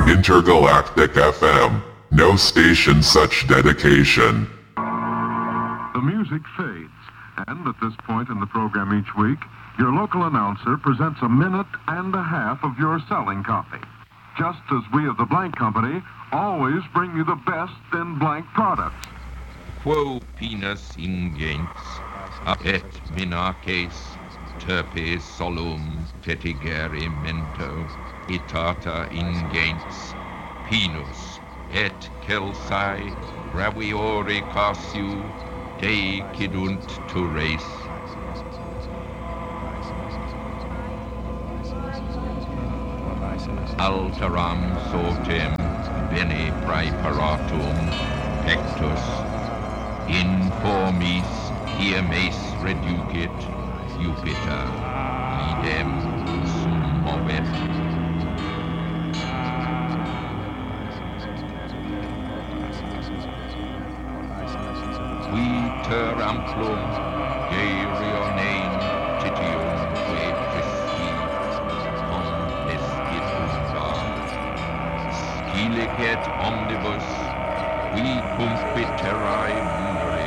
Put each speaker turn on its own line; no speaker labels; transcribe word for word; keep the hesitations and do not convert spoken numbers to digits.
Intergalactic F M. No station such dedication.
The music fades, and at this point in the program each week, your local announcer presents a minute and a half of your selling copy. Just as we of the Blank Company always bring you the best in blank products.
Quo penis ingens, apet minaces, terpes solum fetigere mento, etata ingens, pinus, et celsae, graviore casu, de cidunt to res. Alteram sortem bene praeparatum pectus, in formis iemes reducit Jupiter, idem sum movet. Viter amplum, gerionem titium que Christi, omnescit umba. Scilicet omnibus, qui cumpit terrae mundere.